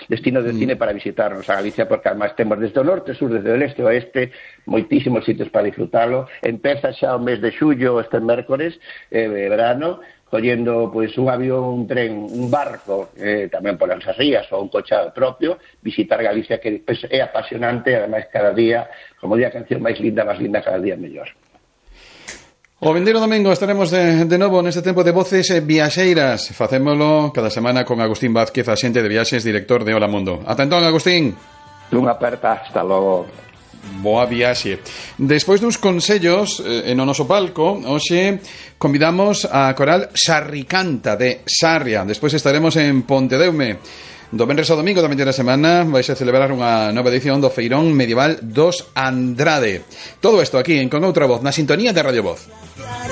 destino de cine para visitarnos a Galicia, porque además temos desde o norte, sur, desde o leste, o oeste, moitísimos sitios para disfrutalo. Empeza xa o mes de xullo, este mércores, verano, collendo pois un avión, un tren, un barco, tamén polas rías ou un coche propio, visitar Galicia, que pois, é apasionante, ademais cada día, como di a canción, máis linda, cada día mellor. O vindeiro domingo estaremos de novo neste tempo de Voces Viaxeiras. Facémolo cada semana con Agustín Vázquez, axente de viaxes, director de Hola Mundo. Ata entón, Agustín. Unha aperta, hasta logo. Boa viaxe. Despois duns consellos no noso palco, hoxe convidamos a coral Sarricanta de Sarria. Despois estaremos en Pontedeume. Do venres ao domingo da vindeira semana vais a celebrar unha nova edición do Feirón Medieval dos Andrade. Todo isto aquí en Con Outra Voz, na sintonía de Radio Voz.